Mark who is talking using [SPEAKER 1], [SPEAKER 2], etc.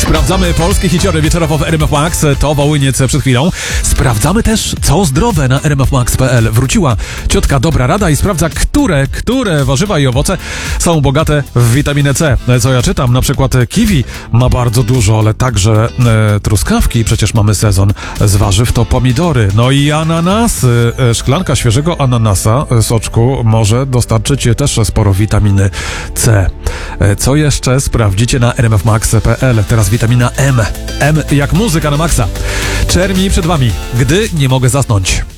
[SPEAKER 1] Sprawdzamy polskie hiciory wieczorowo w RMF Max. To Wołyniec przed chwilą. Sprawdzamy też, co zdrowe na rmfmax.pl. Wróciła ciotka Dobra Rada i sprawdza, które warzywa i owoce są bogate w witaminę C. Co ja czytam? Na przykład kiwi ma bardzo dużo, ale także truskawki. Przecież mamy sezon z warzyw, to pomidory. No i ananasy. Szklanka świeżego ananasa, soczku, może dostarczyć też sporo witaminy C. Co jeszcze sprawdzicie na rmfmax.pl? Teraz witamina M. M jak muzyka na maksa. Czermi przed wami, gdy nie mogę zasnąć.